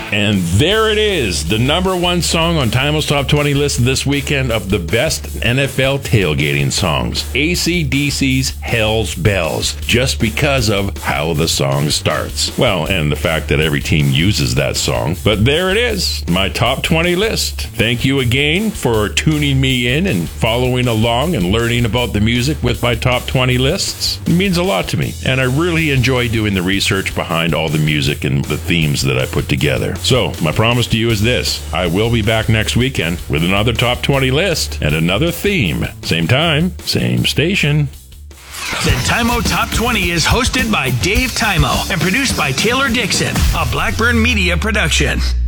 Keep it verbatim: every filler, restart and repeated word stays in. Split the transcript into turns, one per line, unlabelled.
And there it is, the number one song on Timeless Top twenty list this weekend of the best N F L tailgating songs. A C D C's Hell's Bells, just because of how the song starts. Well, and the fact that every team uses that song. But there it is, my top twenty list. Thank you again for tuning me in and following along and learning about the music with my top twenty lists. It means a lot to me, and I really enjoy doing the research behind all the music and the themes that I put together. So, my promise to you is this. I will be back next weekend with another top twenty list and another theme. Same time, same station.
The Timo Top twenty is hosted by Dave Timo and produced by Taylor Dixon, a Blackburn Media production.